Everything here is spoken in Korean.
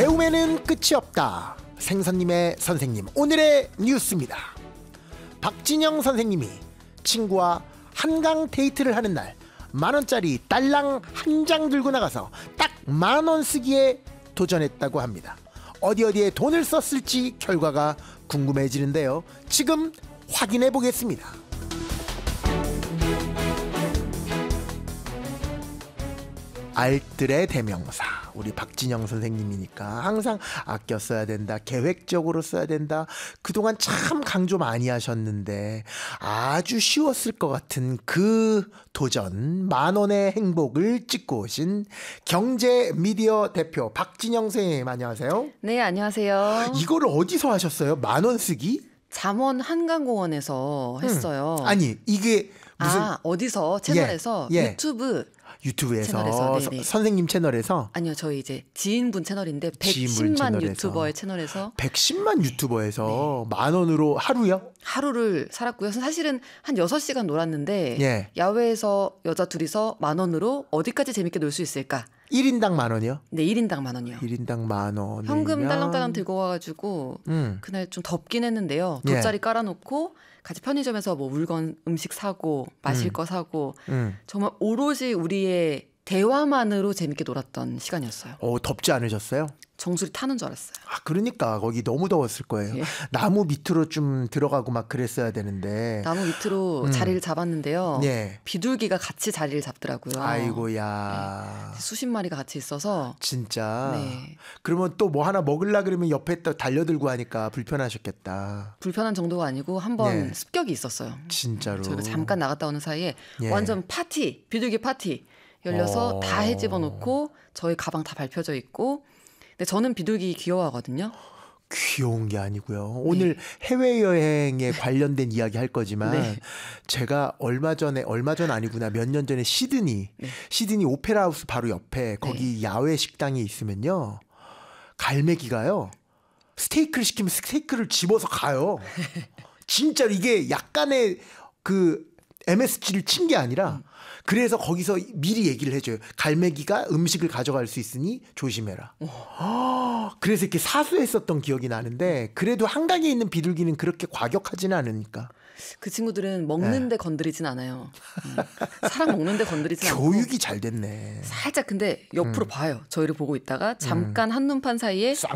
배움에는 끝이 없다. 생선님의 선생님, 오늘의 뉴스입니다. 박진영 선생님이 친구와 한강 데이트를 하는 날 10,000원짜리 딸랑 한 장 들고 나가서 딱 10,000원 쓰기에 도전했다고 합니다. 어디에 돈을 썼을지 결과가 궁금해지는데요. 지금 확인해 보겠습니다. 알뜰의 대명사, 우리 박진영 선생님이니까 항상 아껴 써야 된다, 계획적으로 써야 된다, 그동안 참 강조 많이 하셨는데 아주 쉬웠을 것 같은 그 도전 10,000원의 행복을 찍고 오신 경제미디어 대표 박진영 선생님, 안녕하세요. 네, 안녕하세요. 이거를 어디서 하셨어요? 10,000원 쓰기? 잠원 한강공원에서 했어요. 아니, 이게 무슨 어디서 채널에서 유튜브에서 채널에서, 선생님 채널에서? 아니요, 저희 이제 지인분 채널인데 지인분 110만 채널에서. 유튜버의 채널에서 110만 유튜버에서 10,000원으로 하루요? 하루를 살았고요. 사실은 한 6시간 놀았는데 예. 야외에서 여자 둘이서 10,000원으로 어디까지 재밌게 놀 수 있을까? 1인당 10,000원이요? 네, 1인당 10,000원이요. 1인당 10,000원. 현금 딸랑딸랑 들고 와가지고 그날 좀 덥긴 했는데요. 돗자리 깔아놓고 같이 편의점에서 뭐 물건, 음식 사고 마실 거 사고 정말 오롯이 우리의 대화만으로 재밌게 놀았던 시간이었어요. 덥지 않으셨어요? 정수리 타는 줄 알았어요. 그러니까 거기 너무 더웠을 거예요. 예. 나무 밑으로 좀 들어가고 막 그랬어야 되는데. 나무 밑으로 자리를 잡았는데요. 예. 비둘기가 같이 자리를 잡더라고요. 아이고야. 네. 수십 마리가 같이 있어서. 진짜. 네. 그러면 또 뭐 하나 먹으려 그러면 옆에 또 달려들고 하니까 불편하셨겠다. 불편한 정도가 아니고 한번 네. 습격이 있었어요. 진짜로. 저희가 잠깐 나갔다 오는 사이에 예. 완전 파티, 비둘기 파티 열려서 다 해집어 놓고 저희 가방 다 밟혀져 있고. 근데 저는 비둘기 귀여워하거든요. 귀여운 게 아니고요. 오늘 해외여행에 관련된 이야기 할 거지만 제가 얼마 전 아니구나. 몇 년 전에 시드니 오페라 하우스 바로 옆에 거기 야외 식당이 있으면요. 갈매기가요. 스테이크를 시키면 스테이크를 집어서 가요. 진짜 이게 약간의 그 MSG를 친 게 아니라 그래서 거기서 미리 얘기를 해줘요. 갈매기가 음식을 가져갈 수 있으니 조심해라. 그래서 이렇게 사수했었던 기억이 나는데 그래도 한강에 있는 비둘기는 그렇게 과격하지는 않으니까. 그 친구들은 먹는데 건드리진 않아요. 사람 먹는데 건드리진 않고. 교육이 잘 됐네. 살짝 근데 옆으로 봐요. 저희를 보고 있다가 잠깐 한눈판 사이에